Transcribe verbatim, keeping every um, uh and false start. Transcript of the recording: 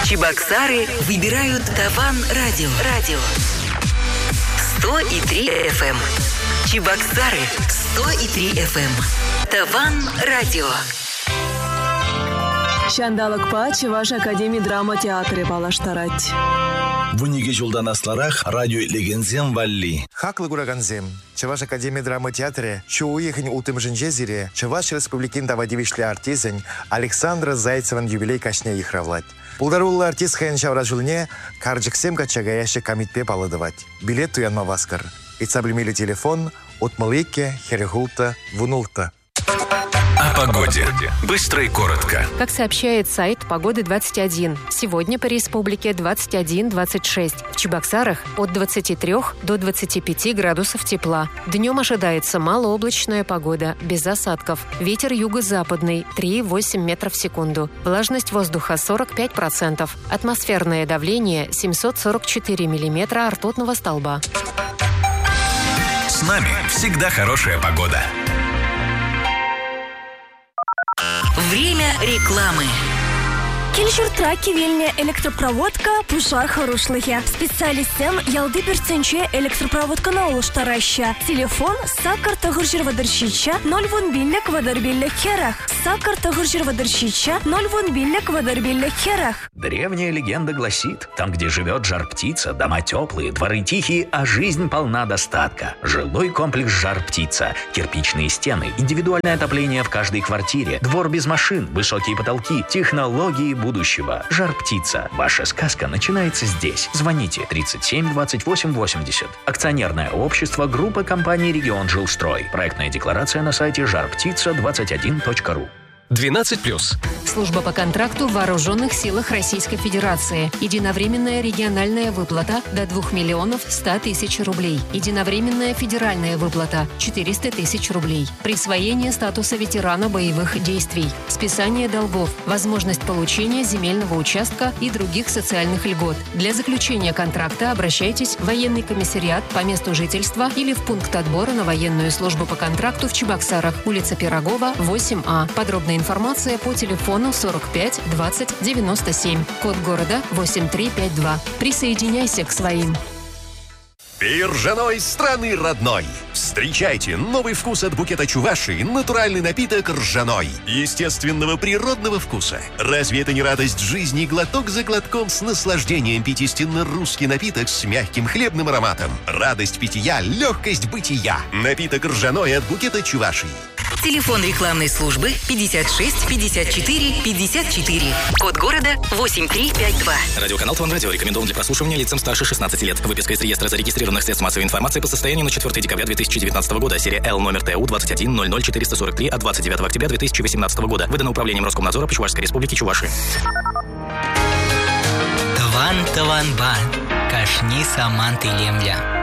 Чебоксары выбирают Таван Радио. Радио. сто и три эф эм. Чебоксары сто и три эф эм. Таван Радио. Шандалыкпа Чуваш Академия драма театры балаштарать. Вуниге жолданасларах радио легензем валли. Хаклы гураганзем. Чуваш Академия драма театре чу уехань утым жинжезире Чуваш республикин давадивишле артизень Александра Зайцеван юбилей кашне ихравлать. Пулдарулла артист хэн шавражулне карджиксем качагаяше комитпе паладывать. Билет туянма васкар. Ицаблемили телефон от малыке херегулта вунулта. О погоде. Быстро и коротко. Как сообщает сайт «Погоды двадцать один», сегодня по республике двадцать один - двадцать шесть. В Чебоксарах от двадцати трёх до двадцати пяти градусов тепла. Днем ожидается малооблачная погода, без осадков. Ветер юго-западный три - восемь метров в секунду. Влажность воздуха сорок пять процентов. Атмосферное давление семьсот сорок четыре миллиметра ртутного столба. С нами всегда хорошая погода. Время рекламы. Килшуртра кивельня электропроводка пушар хорошлыхе. Специалистем ялды перценче электропроводка на улуштараща. Телефон сакар тагыржир вадарщича ноль вон биллек вадар биллек херах. Сакар тагыржир вадарщича ноль вон биллек вадар биллек херах. Древняя легенда гласит, там, где живет жар-птица, дома теплые, дворы тихие, а жизнь полна достатка. Жилой комплекс «Жар-птица». Кирпичные стены, индивидуальное отопление в каждой квартире, двор без машин, высокие потолки, технологии будущего. «Жар-птица». Ваша сказка начинается здесь. Звоните тридцать семь двадцать восемь восемьдесят. Акционерное общество группа компании «Регион Жилстрой». Проектная декларация на сайте жар птица двадцать один точка ру. двенадцать плюс. Служба по контракту в Вооруженных силах Российской Федерации. Единовременная региональная выплата до двух миллионов ста тысяч рублей. Единовременная федеральная выплата четыреста тысяч рублей. Присвоение статуса ветерана боевых действий. Списание долгов. Возможность получения земельного участка и других социальных льгот. Для заключения контракта обращайтесь в военный комиссариат по месту жительства или в пункт отбора на военную службу по контракту в Чебоксарах, улица Пирогова, восемь А. Подробная информация по телефону сорок пять двадцать девяносто семь. Код города восемь три пять два. Присоединяйся к своим. Пей ржаной страны родной. Встречайте новый вкус от букета Чувашии, натуральный напиток ржаной. Естественного природного вкуса. Разве это не радость жизни, глоток за глотком с наслаждением пить истинно русский напиток с мягким хлебным ароматом? Радость питья, легкость бытия. Напиток ржаной от букета Чувашии. Телефон рекламной службы пятьдесят шесть пятьдесят четыре пятьдесят четыре. Код города восемь три пять два. Радиоканал Таван Радио рекомендован для прослушивания лицам старше шестнадцати лет. Выписка из реестра зарегистрированных средств массовой информации по состоянию на четвёртое декабря две тысячи девятнадцатого года. Серия Л номер Т У двадцать один ноль ноль четыреста сорок три от двадцать девятого октября две тысячи восемнадцатого года. Выдано управлением Роскомнадзора по Чувашской республике Чувашия. Таван Таван Ба. Кашни Саманты Лемля.